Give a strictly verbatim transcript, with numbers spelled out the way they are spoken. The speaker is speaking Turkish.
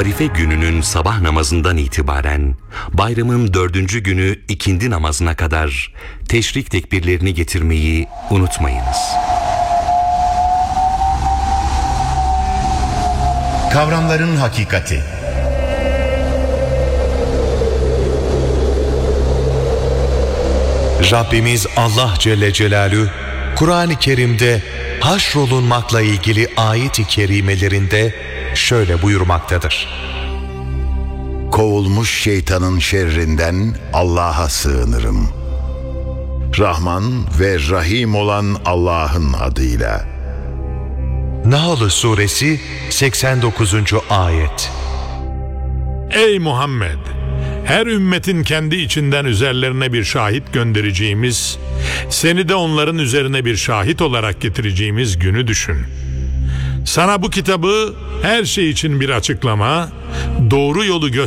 Arife gününün sabah namazından itibaren bayramın dördüncü günü ikindi namazına kadar teşrik tekbirlerini getirmeyi unutmayınız. Kavramların hakikati. Rabbimiz Allah Celle Celaluhu Kur'an-ı Kerim'de haşrolunmakla ilgili ayet-i kerimelerinde şöyle buyurmaktadır. Kovulmuş şeytanın şerrinden Allah'a sığınırım. Rahman ve Rahim olan Allah'ın adıyla. Nahl Suresi seksen dokuzuncu ayet. Ey Muhammed! Her ümmetin kendi içinden üzerlerine bir şahit göndereceğimiz, seni de onların üzerine bir şahit olarak getireceğimiz günü düşün. Sana bu kitabı her şey için bir açıklama, doğru yolu göstermek